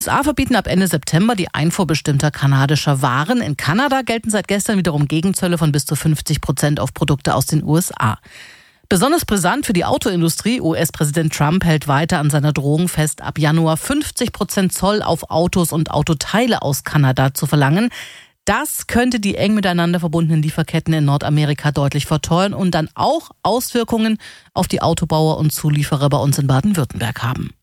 Die USA verbieten ab Ende September die Einfuhr bestimmter kanadischer Waren. In Kanada gelten seit gestern wiederum Gegenzölle von bis zu 50% auf Produkte aus den USA. Besonders brisant für die Autoindustrie: US-Präsident Trump hält weiter an seiner Drohung fest, ab Januar 50% Zoll auf Autos und Autoteile aus Kanada zu verlangen. Das könnte die eng miteinander verbundenen Lieferketten in Nordamerika deutlich verteuern und dann auch Auswirkungen auf die Autobauer und Zulieferer bei uns in Baden-Württemberg haben.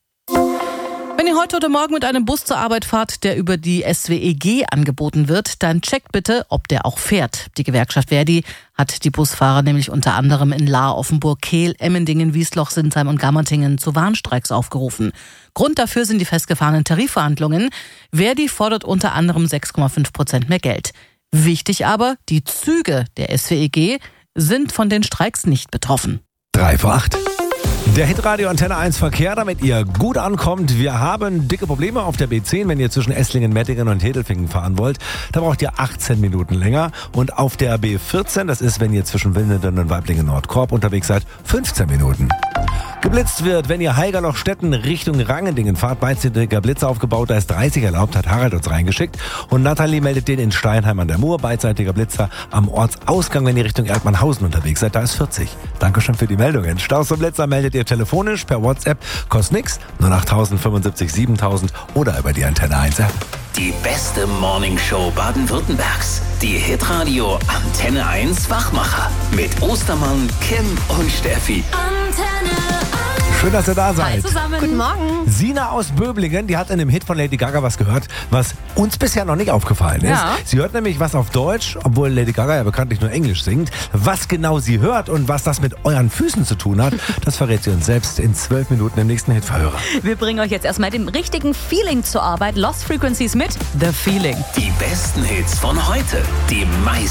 Wenn ihr heute oder morgen mit einem Bus zur Arbeit fahrt, der über die SWEG angeboten wird, dann checkt bitte, ob der auch fährt. Die Gewerkschaft Verdi hat die Busfahrer nämlich unter anderem in Lahr, Offenburg, Kehl, Emmendingen, Wiesloch, Sinsheim und Gammertingen zu Warnstreiks aufgerufen. Grund dafür sind die festgefahrenen Tarifverhandlungen. Verdi fordert unter anderem 6,5% mehr Geld. Wichtig aber, die Züge der SWEG sind von den Streiks nicht betroffen. 7:55. Der Hitradio Antenne 1 Verkehr, damit ihr gut ankommt. Wir haben dicke Probleme auf der B10, wenn ihr zwischen Esslingen, Mettingen und Hedelfingen fahren wollt. Da braucht ihr 18 Minuten länger. Und auf der B14, das ist, wenn ihr zwischen Wilnenden und Weiblingen-Nordkorb unterwegs seid, 15 Minuten. Geblitzt wird, wenn ihr Haigerlochstetten Richtung Rangendingen fahrt, beidseitiger Blitz aufgebaut, da ist 30 erlaubt, hat Harald uns reingeschickt. Und Nathalie meldet den in Steinheim an der Mur, beidseitiger Blitzer am Ortsausgang, wenn ihr Richtung Erdmannhausen unterwegs seid, da ist 40. Dankeschön für die Meldungen. Staus und Blitzer meldet ihr telefonisch per WhatsApp, kostet nix, 08000 75 7000 oder über die Antenne 1 App. Die beste Morningshow Baden-Württembergs. Die Hitradio Antenne 1 Wachmacher. Mit Ostermann, Kim und Steffi. Antenne 1. Schön, dass ihr da seid. Hi zusammen. Guten Morgen. Sina aus Böblingen, die hat in dem Hit von Lady Gaga was gehört, was uns bisher noch nicht aufgefallen ist. Ja. Sie hört nämlich was auf Deutsch, obwohl Lady Gaga ja bekanntlich nur Englisch singt. Was genau sie hört und was das mit euren Füßen zu tun hat, das verrät sie uns selbst in 12 Minuten im nächsten Hitverhörer. Wir bringen euch jetzt erstmal dem richtigen Feeling zur Arbeit. Lost Frequencies mit The Feeling. Die besten Hits von heute. Die meisten